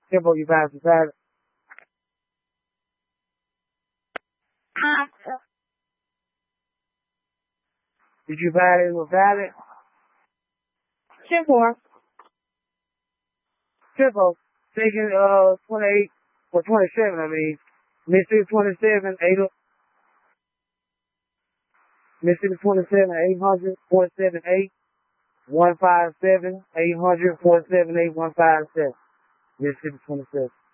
Tempo, you pass the pass. Did you buy it with valid? 10-4. Tempo, taking 28 or 27, I mean. Mississippi 27, 8, Mississippi 27, 800, 478, 157, 800, 478, 157. Mississippi 27.